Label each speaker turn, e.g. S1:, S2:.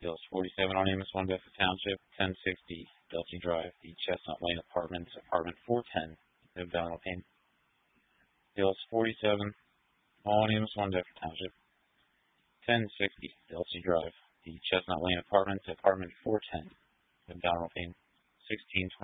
S1: Hills 47 on Amos 1 Bedford Township, 1060 Dulcie Drive, the Chestnut Lane Apartments, Apartment 410, O'Donnell Payne. Hills 47 on Amos 1 Bedford Township, 1060 Dulcie Drive, the Chestnut Lane Apartments, Apartment 410, O'Donnell Payne, 1620.